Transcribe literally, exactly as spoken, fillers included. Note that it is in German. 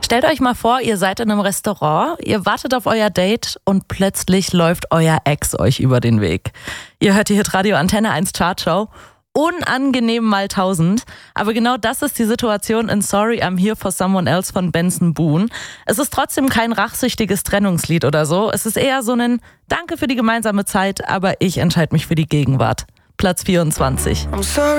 Stellt euch mal vor, ihr seid in einem Restaurant, ihr wartet auf euer Date und plötzlich läuft euer Ex euch über den Weg. Ihr hört die Hitradio Antenne eins Chartshow. Unangenehm mal tausend. Aber genau das ist die Situation in Sorry, I'm Here for Someone Else von Benson Boone. Es ist trotzdem kein rachsüchtiges Trennungslied oder so. Es ist eher so ein Danke für die gemeinsame Zeit, aber ich entscheide mich für die Gegenwart. Platz vierundzwanzig.